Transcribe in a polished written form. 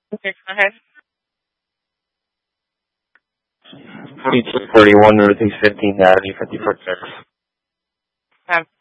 Okay, go ahead. 4241 Northeast 15th Avenue, 54 6.